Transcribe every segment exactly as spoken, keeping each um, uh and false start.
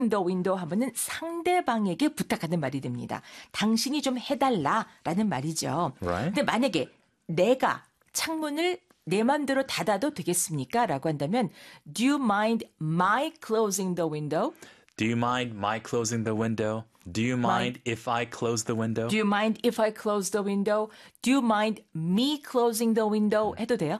the window 하면은 상대방에게 부탁하는 말이 됩니다. 당신이 좀 해달라라는 말이죠. Right. 근데 만약에 내가 창문을 내 맘대로 닫아도 되겠습니까? 라고 한다면 Do you mind my closing the window? Do you mind my closing the window? Do you mind, Mind. if I close the window? Do you mind if I close the window? Do you mind me closing the window? 해도 돼요?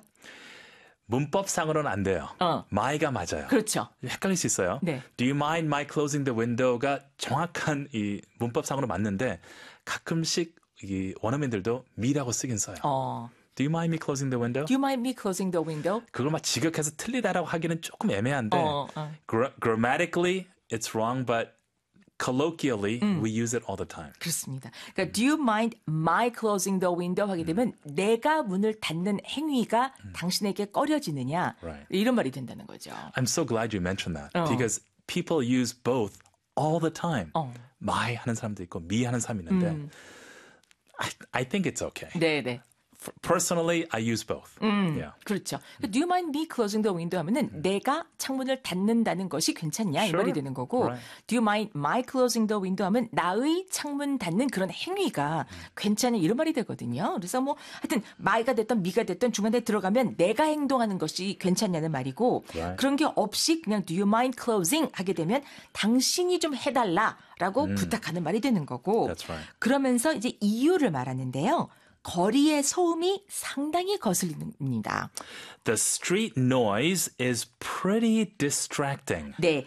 문법상으로는 안 돼요. 어. my가 맞아요. 그렇죠. 헷갈릴 수 있어요. 네. Do you mind my closing the window가 정확한 이 문법상으로 맞는데 가끔씩 이 원어민들도 me라고 쓰긴 써요. 어. Do you mind me closing the window? Do you mind me closing the window? 그걸 막 지극해서 틀리다라고 하기는 조금 애매한데 어, 어. gra- grammatically it's wrong, but colloquially we use it all the time. 그렇습니다. 그러니까 Do you mind my closing the window 하게 되면 내가 문을 닫는 행위가 당신에게 꺼려지느냐 Right. 이런 말이 된다는 거죠. I'm so glad you mentioned that 어. because people use both all the time. 어. my 하는 사람도 있고 me 하는 사람이 있는데 I, I think it's okay. 네, 네. F- Personally, I use both. Yeah. 그렇죠. Do you mind me closing the window 하면은 내가 창문을 닫는다는 것이 괜찮냐 이 Sure. 말이 되는 거고 Right. Do you mind my closing the window 하면 나의 창문 닫는 그런 행위가 괜찮냐 이런 말이 되거든요. 그래서 뭐 하여튼 my가 됐던 me가 됐던 중간에 들어가면 내가 행동하는 것이 괜찮냐는 말이고 Right. 그런 게 없이 그냥 do you mind closing 하게 되면 당신이 좀 해달라라고 부탁하는 말이 되는 거고 That's right. 그러면서 이제 이유를 말하는데요. 거리의 소음이 상당히 거슬립니다. The street noise is pretty distracting. 네,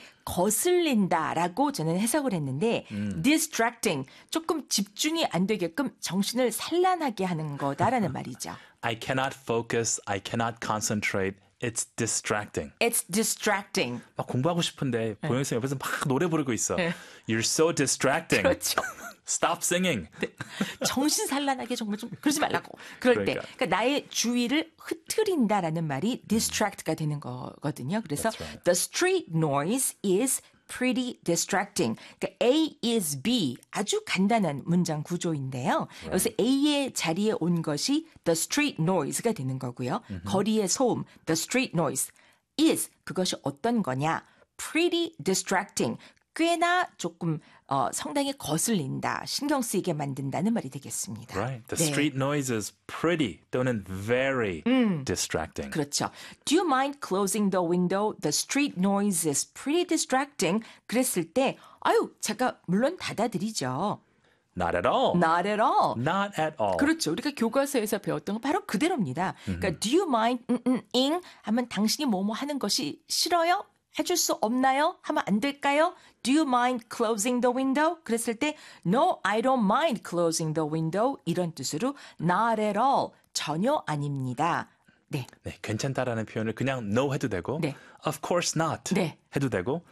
거슬린다라고 저는 해석을 했는데 distracting, 조금 집중이 안 되게끔 정신을 산란하게 하는 거다라는 말이죠. I cannot focus. I cannot concentrate. It's distracting. It's distracting. 막 공부하고 싶은데 보영 쌤 옆에서 막 노래 부르고 있어. You're so distracting. 그렇죠. Stop singing. 정신 산란하게 정말 좀 그러지 말라고. 그럴 때, 그러니까. 그러니까 나의 주의를 흐트린다라는 말이 distract가 되는 거거든요. 그래서 That's right. the street noise is pretty distracting. 그러니까 A is B 아주 간단한 문장 구조인데요. 여기서 A의 자리에 온 것이 the street noise가 되는 거고요. 거리의 소음, the street noise is 그것이 어떤 거냐? pretty distracting. 꽤나 조금 어, 상당히 거슬린다, 신경 쓰이게 만든다는 말이 되겠습니다. Right. The 네. street noise is pretty 또는 very distracting. 그렇죠. Do you mind closing the window? The street noise is pretty distracting. 그랬을 때 아유, 제가 물론 닫아드리죠. Not at all. Not at all. Not at all. 그렇죠. 우리가 교과서에서 배웠던 거 바로 그대로입니다. 그러니까 do you mind 음, 음, 잉 하면 당신이 뭐뭐 하는 것이 싫어요? 해줄 수 없나요? 하면 안 될까요? Do you mind closing the window? 그랬을 때 No, I don't mind closing the window 이런 뜻으로 not at all 전혀 아닙니다. 네, 네, 괜찮다라는 표현을 그냥 no 해도 되고 네. of course not 네. 해도 되고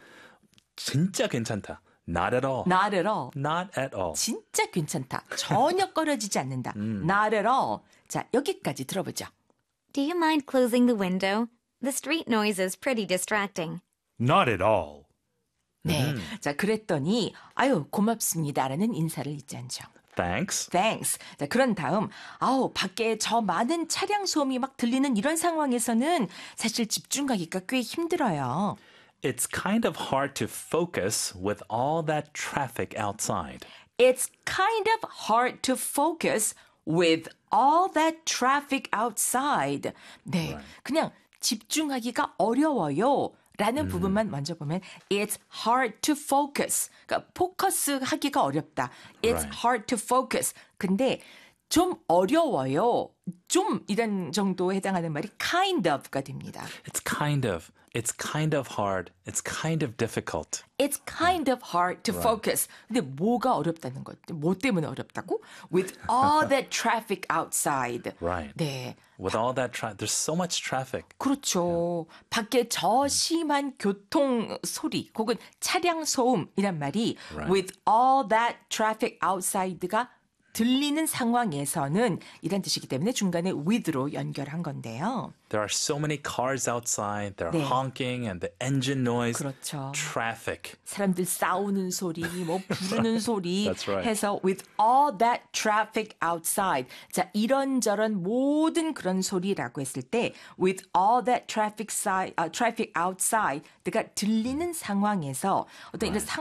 진짜 괜찮다. Not at all. not at all. Not at all. 진짜 괜찮다. 전혀 꺼려지지 않는다. Not at all. 자, 여기까지 들어보죠. Do you mind closing the window? The street noise is pretty distracting. Not at all. 네, 자 그랬더니 아유 고맙습니다라는 인사를 잊지 않죠. Thanks. Thanks. 자, 그런 다음, 아우, 밖에 저 많은 차량 소음이 막 들리는 이런 상황에서는 사실 집중하기가 꽤 힘들어요. It's kind of hard to focus with all that traffic outside. It's kind of hard to focus with all that traffic outside. 네, 그냥 집중하기가 어려워요. 라는 부분만 먼저 보면 It's hard to focus. 그러니까 포커스 하기가 어렵다. It's Right. hard to focus. 근데 좀 어려워요. 좀 이런 정도에 해당하는 말이 kind of가 됩니다. It's kind of. It's kind of hard. It's kind of difficult. It's kind of hard to focus. 근데 뭐가 어렵다는 것? 뭐 때문에 어렵다고? With all that traffic outside. Right. 네. With all that traffic, there's so much traffic. 그렇죠. 밖에 저 심한 교통 소리 혹은 차량 소음이란 말이 Right. with all that traffic outside가 들리는 상황에서는 이란 뜻이기 때문에 중간에 with로 연결한 건데요. There are so many cars outside. They're 네. honking and the engine noise. 그렇죠. Traffic. 사람들 싸우는 소리, 뭐 부르는 소리 That's right. 해서 with all that traffic outside. 자, 이런저런 모든 그런 소리라고 했을 때 with all that traffic, side, uh, traffic outside, 내가 들리는 상황에서 어떤 이런